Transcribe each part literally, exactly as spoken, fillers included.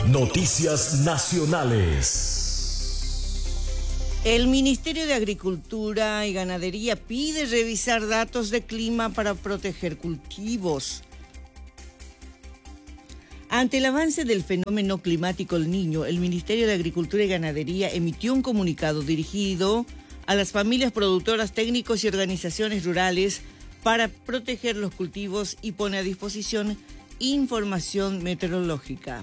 Noticias nacionales. El Ministerio de Agricultura y Ganadería pide revisar datos de clima para proteger cultivos. Ante el avance del fenómeno climático El Niño, el Ministerio de Agricultura y Ganadería emitió un comunicado dirigido a las familias productoras, técnicos y organizaciones rurales para proteger los cultivos y pone a disposición información meteorológica.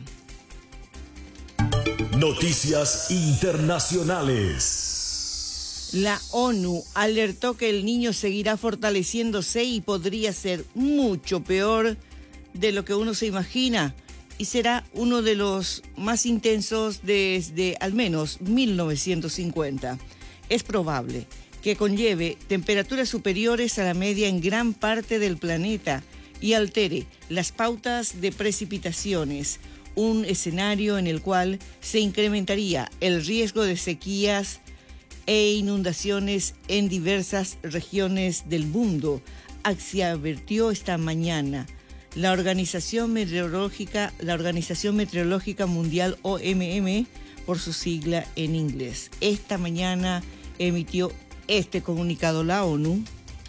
Noticias internacionales. La ONU alertó que El Niño seguirá fortaleciéndose y podría ser mucho peor de lo que uno se imagina y será uno de los más intensos desde al menos mil novecientos cincuenta. Es probable que conlleve temperaturas superiores a la media en gran parte del planeta y altere las pautas de precipitaciones, un escenario en el cual se incrementaría el riesgo de sequías e inundaciones en diversas regiones del mundo, así advirtió esta mañana la Organización Meteorológica, la Organización Meteorológica Mundial, O M M, por su sigla en inglés. Esta mañana emitió este comunicado la ONU.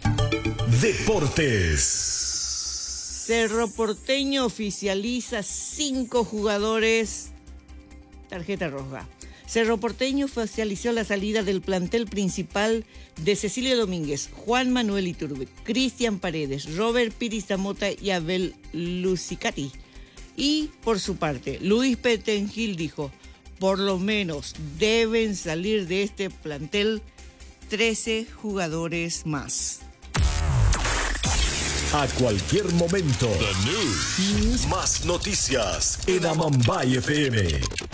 Deportes. Cerro Porteño oficializa cinco jugadores tarjeta roja. Cerro Porteño oficializó la salida del plantel principal de Cecilio Domínguez, Juan Manuel Iturbe, Cristian Paredes, Robert Pirizamota y Abel Lucicati. Y por su parte, Luis Petengil dijo, por lo menos deben salir de este plantel trece jugadores más. A cualquier momento, The News. Más noticias en Amambay F M.